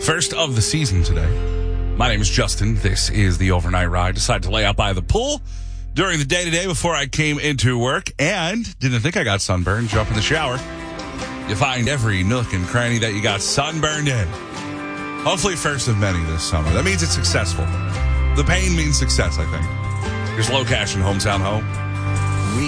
First of the season today. My name is Justin. This is the Overnight Ride. Decided to lay out by the pool during the day today before I came into work and didn't think I got sunburned. Jump in the shower. You find every nook and cranny that you got sunburned in. Hopefully first of many this summer. That means it's successful. The pain means success, I think. There's low cash in Hometown Home.